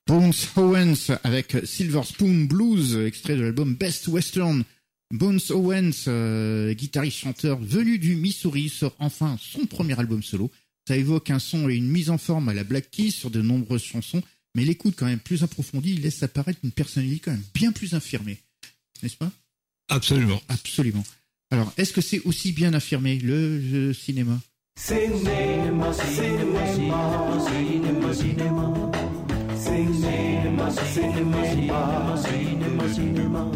Bones Owens avec Silver Spoon Blues, extrait de l'album Best Western. Bones Owens, guitariste-chanteur venu du Missouri, sort enfin son premier album solo. Ça évoque un son et une mise en forme à la Black Keys sur de nombreuses chansons, mais l'écoute quand même plus approfondie, il laisse apparaître une personnalité quand même bien plus affirmée. N'est-ce pas? Absolument. Absolument. Alors, est-ce que c'est aussi bien affirmé, le cinéma? Cinéma, cinéma, cinéma, cinéma, cinéma. Cinéma, cinéma, cinéma, cinéma.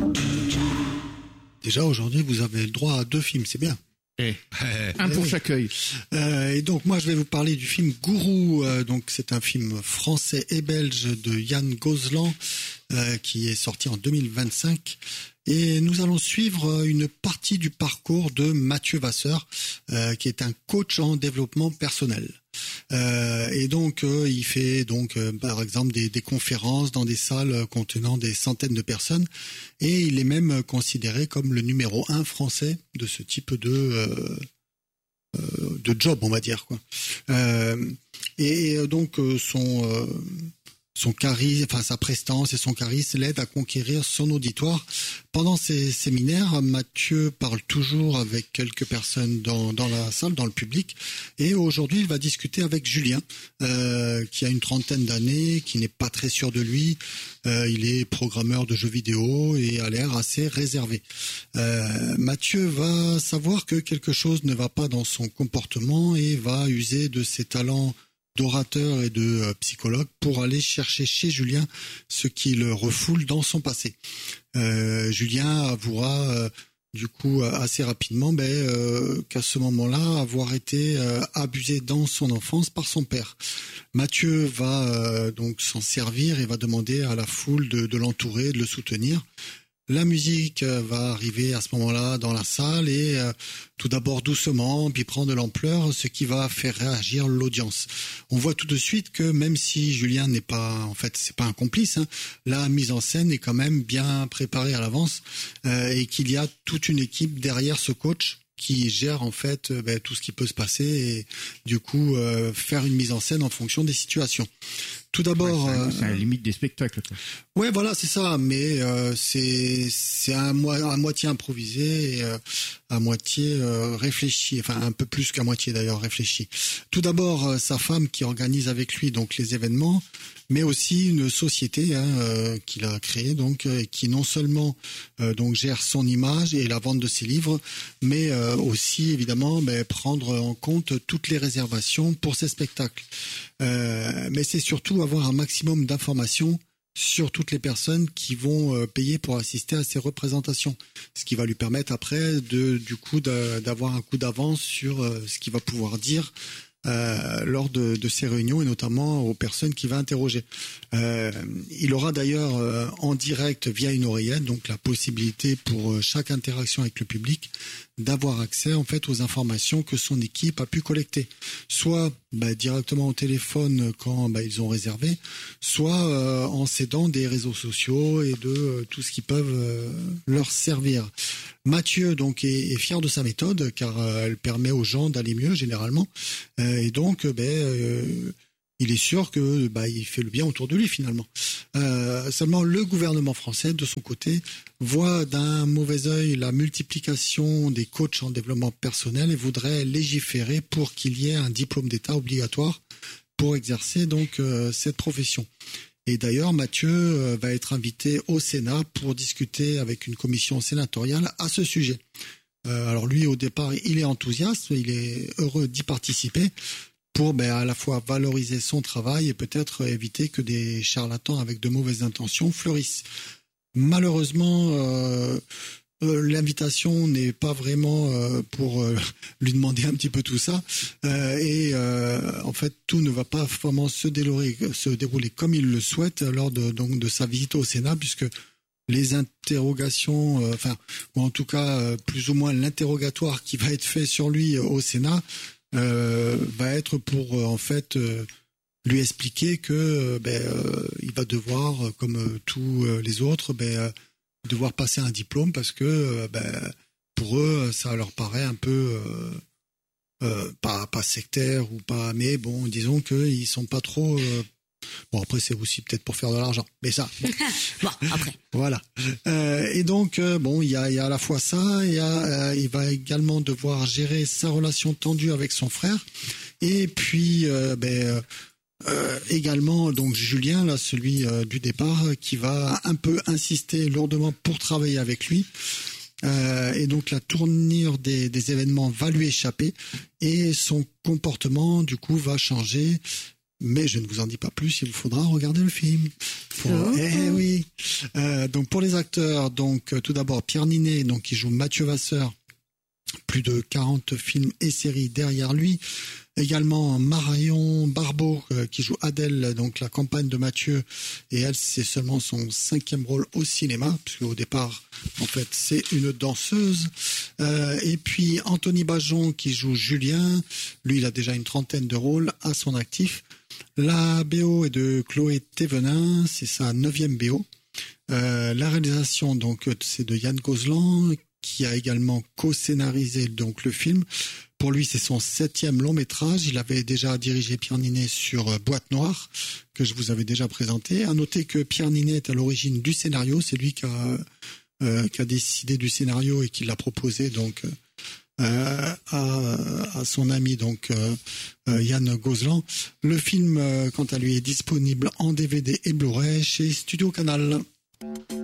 Déjà, aujourd'hui, vous avez le droit à 2 films, c'est bien. Un pour chaque œil. Et donc, moi, je vais vous parler du film Gourou. Donc, c'est un film français et belge de Yann Gozlan, qui est sorti en 2025. Et nous allons suivre une partie du parcours de Mathieu Vasseur, qui est un coach en développement personnel. Et donc il fait donc par exemple des conférences dans des salles contenant des centaines de personnes, et il est même considéré comme le numéro 1 français de ce type de job, on va dire, quoi. Et donc son charisme, enfin sa prestance et son charisme l'aident à conquérir son auditoire. Pendant ces séminaires, Mathieu parle toujours avec quelques personnes dans la salle, dans le public. Et aujourd'hui, il va discuter avec Julien, qui a une trentaine d'années, qui n'est pas très sûr de lui. Il est programmeur de jeux vidéo et a l'air assez réservé. Mathieu va savoir que quelque chose ne va pas dans son comportement et va user de ses talents d'orateur et de psychologue pour aller chercher chez Julien ce qui le refoule dans son passé. Julien avouera du coup assez rapidement qu'à ce moment-là avoir été abusé dans son enfance par son père. Mathieu va donc s'en servir et va demander à la foule de l'entourer, de le soutenir. La musique va arriver à ce moment-là dans la salle et tout d'abord doucement, puis prendre de l'ampleur, ce qui va faire réagir l'audience. On voit tout de suite que même si Julien n'est pas, en fait, c'est pas un complice, hein, la mise en scène est quand même bien préparée à l'avance et qu'il y a toute une équipe derrière ce coach qui gère en fait tout ce qui peut se passer et du coup faire une mise en scène en fonction des situations. Tout d'abord, c'est à la limite des spectacles, quoi. Ouais, voilà, c'est ça, mais c'est à moitié improvisé et à moitié réfléchi, enfin un peu plus qu'à moitié d'ailleurs réfléchi. Tout d'abord, sa femme qui organise avec lui donc les événements, mais aussi une société qu'il a créée donc qui non seulement donc gère son image et la vente de ses livres, mais aussi évidemment prendre en compte toutes les réservations pour ses spectacles. Mais c'est surtout avoir un maximum d'informations sur toutes les personnes qui vont payer pour assister à ces représentations, ce qui va lui permettre après d'avoir un coup d'avance sur ce qu'il va pouvoir dire lors de ces réunions et notamment aux personnes qu'il va interroger. Il aura d'ailleurs en direct via une oreillette donc la possibilité pour chaque interaction avec le public d'avoir accès en fait aux informations que son équipe a pu collecter, soit directement au téléphone quand ils ont réservé, soit en s'aidant des réseaux sociaux et de tout ce qui peuvent leur servir. Mathieu donc est fier de sa méthode car elle permet aux gens d'aller mieux généralement et donc il est sûr que il fait le bien autour de lui finalement. Seulement le gouvernement français de son côté voit d'un mauvais œil la multiplication des coachs en développement personnel et voudrait légiférer pour qu'il y ait un diplôme d'État obligatoire pour exercer donc cette profession. Et d'ailleurs, Mathieu va être invité au Sénat pour discuter avec une commission sénatoriale à ce sujet. Alors lui, au départ, il est enthousiaste, il est heureux d'y participer pour à la fois valoriser son travail et peut-être éviter que des charlatans avec de mauvaises intentions fleurissent. Malheureusement, l'invitation n'est pas vraiment pour lui demander un petit peu tout ça en fait tout ne va pas vraiment se dérouler comme il le souhaite lors de sa visite au Sénat, puisque les interrogations ou en tout cas plus ou moins l'interrogatoire qui va être fait sur lui au Sénat va être pour en fait lui expliquer que il va devoir comme tous les autres devoir passer un diplôme parce que pour eux ça leur paraît un peu pas sectaire ou pas, mais bon disons qu'ils sont pas trop Bon, après, c'est aussi peut-être pour faire de l'argent. Mais ça, bon. Bon, après. Voilà. Et donc, bon, il y a à la fois ça, il va également devoir gérer sa relation tendue avec son frère. Et puis, également, donc, Julien, là, celui du départ, qui va un peu insister lourdement pour travailler avec lui. Et donc, la tournure des événements va lui échapper. Et son comportement, du coup, va changer. Mais je ne vous en dis pas plus, il vous faudra regarder le film. Eh oui. Donc pour les acteurs, donc tout d'abord Pierre Ninet, donc qui joue Mathieu Vasseur, plus de 40 films et séries derrière lui. Également Marion Barbeau qui joue Adèle, donc la compagne de Mathieu, et elle c'est seulement son 5e rôle au cinéma, puisque au départ en fait c'est une danseuse. Et puis Anthony Bajon qui joue Julien, lui il a déjà une 30aine de rôles à son actif. La BO est de Chloé Thévenin, c'est sa 9e BO. La réalisation donc c'est de Yann Gozlan, qui a également co-scénarisé donc le film. Pour lui, c'est son 7e long métrage. Il avait déjà dirigé Pierre Ninet sur Boîte Noire, que je vous avais déjà présenté. À noter que Pierre Ninet est à l'origine du scénario. C'est lui qui a décidé du scénario et qui l'a proposé donc à son ami donc Yann Gozlan. Le film, quant à lui, est disponible en DVD et Blu-ray chez Studio Canal.